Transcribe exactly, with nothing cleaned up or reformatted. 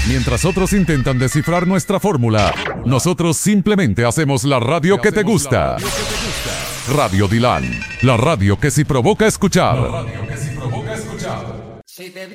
Mientras otros intentan descifrar nuestra fórmula, nosotros simplemente hacemos la radio que te gusta. Radio Dilan, la radio que sí provoca escuchar. Si te